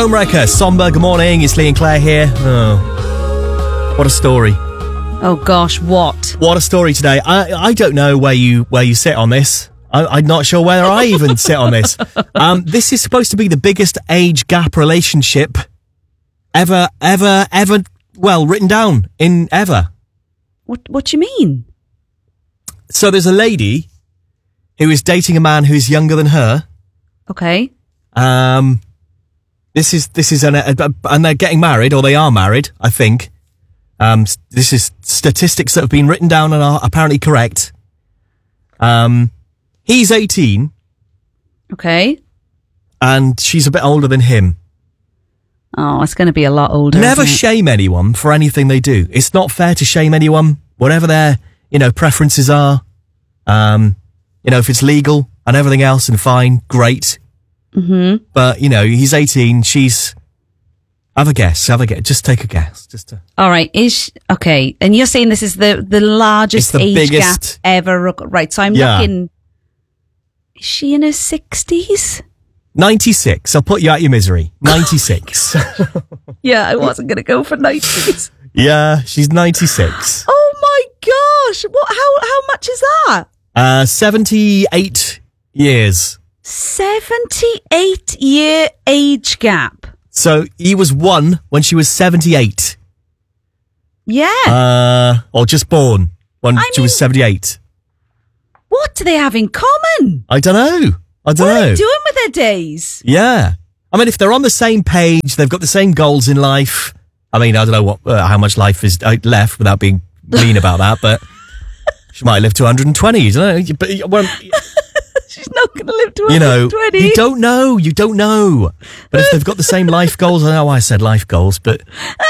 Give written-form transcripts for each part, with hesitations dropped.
Homewrecker, somber, good morning, it's Lee and Claire here. Oh, what a story. Oh gosh, what? What a story today. I don't know where you sit on this. I'm not sure whether I even sit on this. This is supposed to be the biggest age gap relationship ever, well, written down in ever. What do you mean? So there's a lady who is dating a man who's younger than her. Okay. This is and they're getting married, or they are married, I think. This is statistics that have been written down and are apparently correct. He's 18. Okay. And she's a bit older than him. Oh, it's going to be a lot older. Never shame anyone for anything they do. It's not fair to shame anyone, whatever their, preferences are. If it's legal and everything else and fine, great. Mm-hmm. But, he's 18, she's... Have a guess. Just take a guess. All right. Okay. And you're saying this is the largest age biggest gap ever. Right. So I'm looking. Is she in her 60s? 96. I'll put you out your misery. 96. Yeah, I wasn't going to go for 90s. Yeah, she's 96. Oh my gosh. What? How much is that? 78 years. 78-year age gap. So he was 1 when she was 78. Yeah. Or just born when she was 78. What do they have in common? I don't know. What are they doing with their days? Yeah. I mean, if they're on the same page, they've got the same goals in life. I mean, I don't know how much life is left without being mean about that, but she might live to 120. I don't know. But, well, she's not going to live to 120. You don't know. But if they've got the same life goals, I know I said life goals, but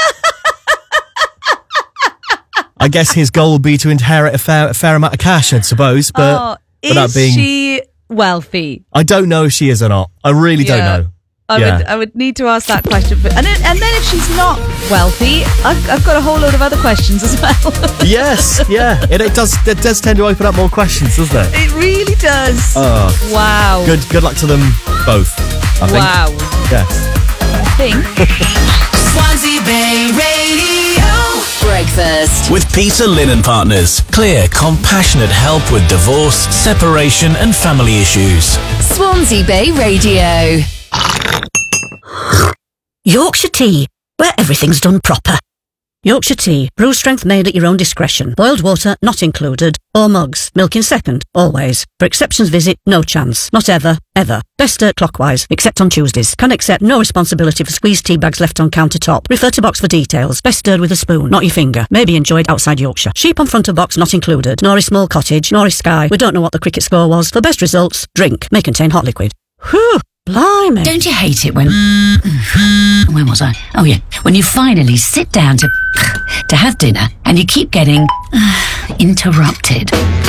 I guess his goal would be to inherit a fair amount of cash, I suppose. But is she wealthy? I don't know if she is or not. I really don't know. I would need to ask that question. And then if she's not wealthy, I've got a whole load of other questions as well. Yes, yeah. It does tend to open up more questions, doesn't it? It really does. Oh. Wow. Good luck to them both, I think. Wow. Yes. I think. Swansea Bay Radio. Breakfast with Peter Linen Partners. Clear, compassionate help with divorce, separation and family issues. Swansea Bay Radio. Yorkshire Tea, where everything's done proper. Yorkshire Tea, brew strength made at your own discretion. Boiled water not included. Or mugs, milk in second, always. For exceptions visit, no chance. Not ever, ever. Best stir clockwise, except on Tuesdays. Can accept no responsibility for squeezed tea bags left on countertop. Refer to box for details. Best stirred with a spoon, not your finger. May be enjoyed outside Yorkshire. Sheep on front of box not included. Norris Small Cottage, Norris Sky. We don't know what the cricket score was. For best results, drink. May contain hot liquid. Whew. Blimey. Don't you hate it when... Where was I? Oh, yeah. When you finally sit down to have dinner and you keep getting interrupted.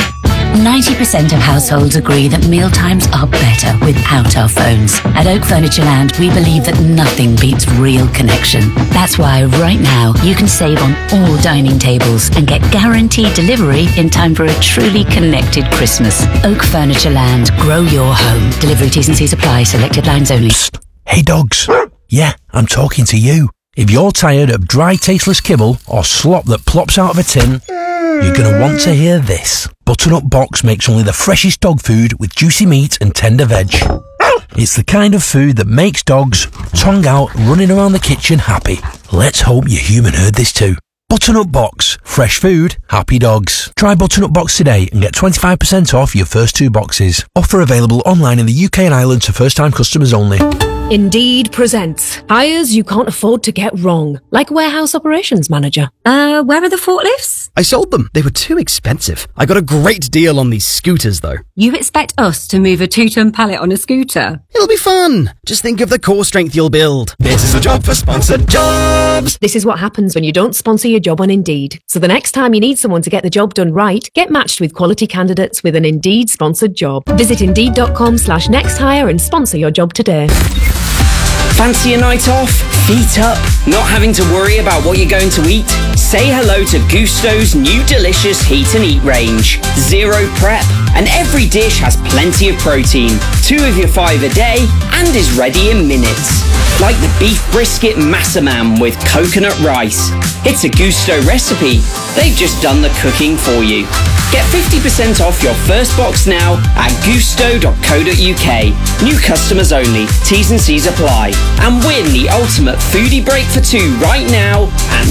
90% of households agree that mealtimes are better without our phones. At Oak Furniture Land, we believe that nothing beats real connection. That's why right now you can save on all dining tables and get guaranteed delivery in time for a truly connected Christmas. Oak Furniture Land. Grow your home. Delivery T's and C's apply. Selected lines only. Psst. Hey dogs. Yeah, I'm talking to you. If you're tired of dry, tasteless kibble or slop that plops out of a tin, you're going to want to hear this. Butternut Box makes only the freshest dog food with juicy meat and tender veg. It's the kind of food that makes dogs, tongue out, running around the kitchen happy. Let's hope your human heard this too. Butternut Box. Fresh food, happy dogs. Try Butternut Box today and get 25% off your first 2 boxes. Offer available online in the UK and Ireland to first-time customers only. Indeed presents hires you can't afford to get wrong, like warehouse operations manager. Where are the forklifts? I sold them. They were too expensive. I got a great deal on these scooters, though. You expect us to move a 2-ton pallet on a scooter? It'll be fun. Just think of the core strength you'll build. This is a job for sponsored jobs. This is what happens when you don't sponsor your job on Indeed. So the next time you need someone to get the job done right, get matched with quality candidates with an Indeed sponsored job. Visit Indeed.com/nexthire and sponsor your job today. Fancy a night off? Feet up? Not having to worry about what you're going to eat? Say hello to Gusto's new delicious Heat and Eat range. Zero prep, and every dish has plenty of protein. 2 of your 5 a day, and is ready in minutes. like the beef brisket massaman with coconut rice. It's a Gusto recipe. They've just done the cooking for you. Get 50% off your first box now at gusto.co.uk. New customers only. T's and C's apply. And win the ultimate foodie break for two right now at